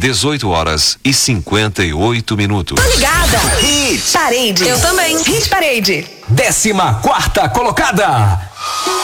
18h58. Tô ligada. Hit Parade. Eu também. Hit Parade. 14ª colocada.